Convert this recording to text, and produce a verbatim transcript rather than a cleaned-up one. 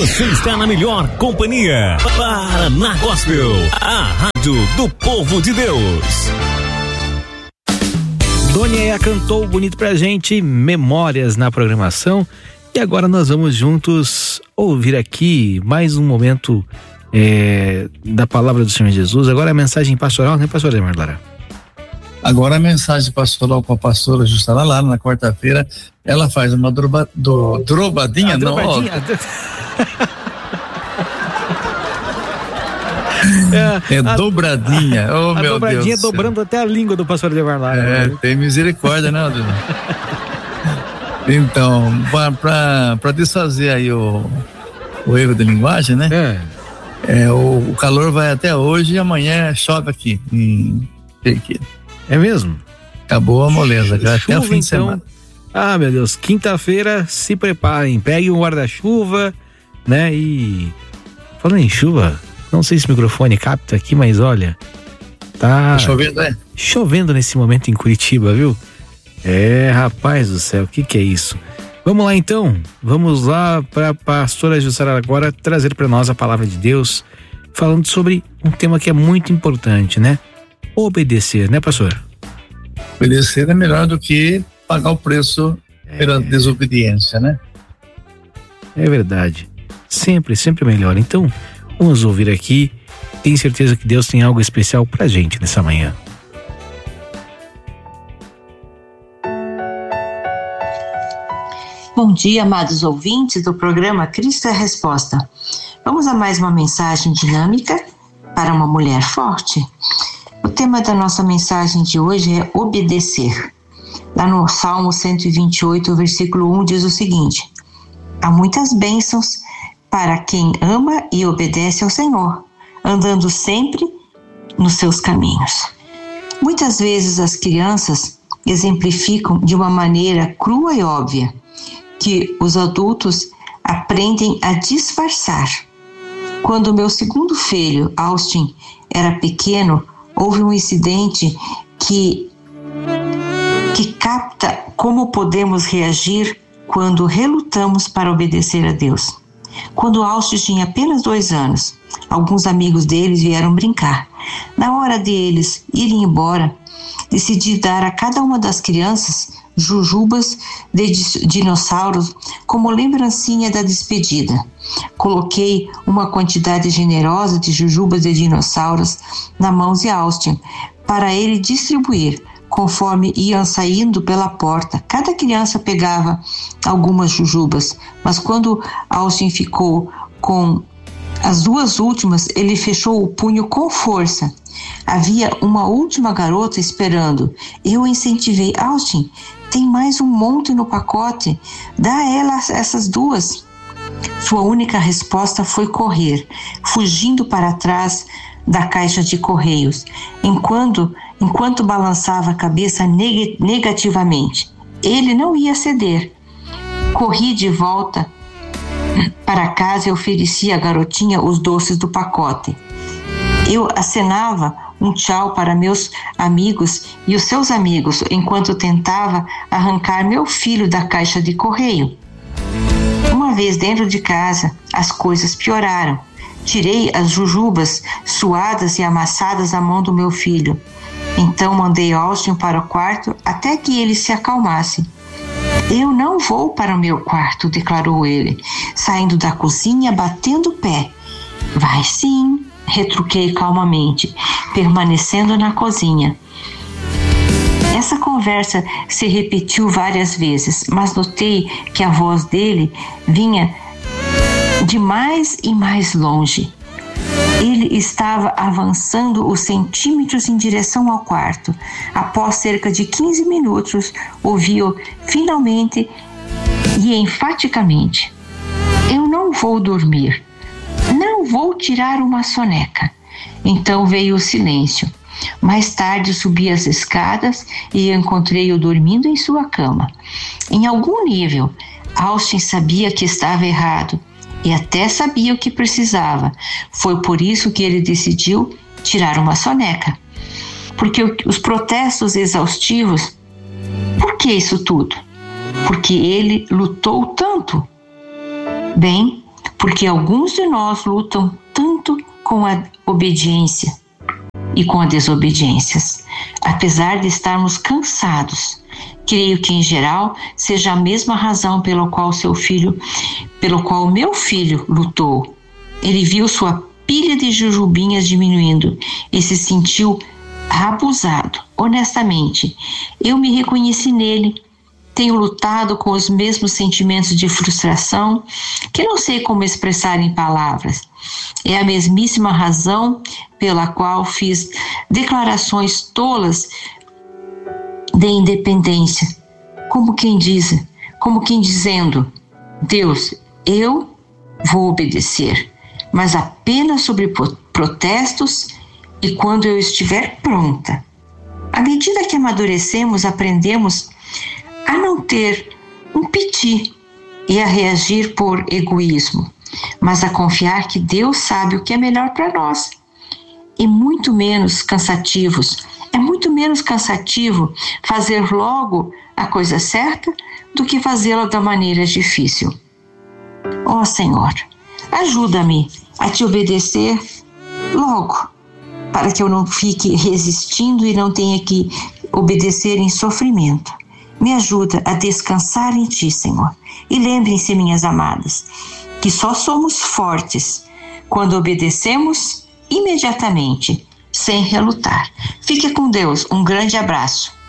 Você está na melhor companhia. Paraná Gospel, a rádio do povo de Deus. Doniea cantou bonito pra gente, Memórias na programação. E agora nós vamos juntos ouvir aqui mais um momento é, da palavra do Senhor Jesus. Agora a mensagem pastoral, né, pastor Edmar Lara? Agora a mensagem pastoral com a pastora Jussara Lara, na quarta-feira, ela faz uma droba, do, drobadinha, a não? Drobadinha. É, é dobradinha, oh a meu dobradinha Deus. Dobrando até a língua do pastor Edmar Lara. É, né? tem misericórdia, né, Adriano? Então, para desfazer aí o, o erro de linguagem, né? É. É, o, o calor vai até hoje e amanhã chove aqui em Periquito. É mesmo? Acabou a moleza, já até o fim de então. semana. Ah, meu Deus, quinta-feira, se preparem, peguem um guarda-chuva, né? E falando em chuva, não sei se o microfone capta aqui, mas olha, tá, tá chovendo, é? Chovendo nesse momento em Curitiba, viu? É, rapaz do céu, o que que é isso? Vamos lá então, vamos lá para a pastora Jussara agora trazer para nós a palavra de Deus, falando sobre um tema que é muito importante, né? Obedecer, né, pastor? Obedecer é melhor do que pagar o preço é. pela desobediência, né? É verdade. Sempre, sempre melhor. Então, vamos ouvir aqui. Tenho certeza que Deus tem algo especial pra gente nessa manhã. Bom dia, amados ouvintes do programa Cristo é a Resposta. Vamos a mais uma mensagem dinâmica para uma mulher forte. O tema da nossa mensagem de hoje é obedecer. Lá no Salmo cento e vinte e oito, versículo um, diz o seguinte: há muitas bênçãos para quem ama e obedece ao Senhor, andando sempre nos seus caminhos. Muitas vezes as crianças exemplificam de uma maneira crua e óbvia que os adultos aprendem a disfarçar. Quando meu segundo filho, Austin, era pequeno, houve um incidente que, que capta como podemos reagir quando relutamos para obedecer a Deus. Quando Austin tinha apenas dois anos, alguns amigos deles vieram brincar. Na hora deles irem embora, decidi dar a cada uma das crianças jujubas de dinossauros como lembrancinha da despedida. Coloquei uma quantidade generosa de jujubas de dinossauros na mão de Austin para ele distribuir conforme iam saindo pela porta. Cada criança pegava algumas jujubas, mas quando Austin ficou com as duas últimas, ele fechou o punho com força. Havia uma última garota esperando. Eu incentivei: Austin, tem mais um monte no pacote, dá a ela essas duas. Sua única resposta foi correr, fugindo para trás da caixa de correios, enquanto, enquanto balançava a cabeça neg- negativamente. Ele não ia ceder. Corri de volta para casa e ofereci à garotinha os doces do pacote. Eu acenava um tchau para meus amigos e os seus amigos, enquanto tentava arrancar meu filho da caixa de correio. Uma vez dentro de casa, as coisas pioraram. Tirei as jujubas suadas e amassadas da mão do meu filho. Então mandei Austin para o quarto até que ele se acalmasse. Eu não vou para o meu quarto, declarou ele, saindo da cozinha, batendo o pé. Vai sim, retruquei calmamente, permanecendo na cozinha. Essa conversa se repetiu várias vezes, mas notei que a voz dele vinha de mais e mais longe. Ele estava avançando os centímetros em direção ao quarto. Após cerca de quinze minutos, ouviu finalmente e enfaticamente: eu não vou dormir. Não vou tirar uma soneca. Então veio o silêncio. Mais tarde subi as escadas e encontrei-o dormindo em sua cama. Em algum nível, Austin sabia que estava errado e até sabia o que precisava. Foi por isso que ele decidiu tirar uma soneca. Porque os protestos exaustivos... Por que isso tudo? Porque ele lutou tanto. Bem, porque alguns de nós lutam tanto com a obediência e com a desobediências, apesar de estarmos cansados. Creio que, em geral, seja a mesma razão pela qual seu filho, pelo qual meu filho lutou. Ele viu sua pilha de jujubinhas diminuindo e se sentiu abusado. Honestamente, eu me reconheci nele. Tenho lutado com os mesmos sentimentos de frustração que não sei como expressar em palavras. É a mesmíssima razão pela qual fiz declarações tolas de independência, como quem diz, como quem dizendo: Deus, eu vou obedecer, mas apenas sobre protestos e quando eu estiver pronta. À medida que amadurecemos, aprendemos a não ter um piti e a reagir por egoísmo, mas a confiar que Deus sabe o que é melhor para nós. E muito menos cansativos, é muito menos cansativo fazer logo a coisa certa do que fazê-la da maneira difícil. Ó Senhor, ajuda-me a te obedecer logo, para que eu não fique resistindo e não tenha que obedecer em sofrimento. Me ajuda a descansar em Ti, Senhor. E lembrem-se, minhas amadas, que só somos fortes quando obedecemos imediatamente, sem relutar. Fique com Deus. Um grande abraço.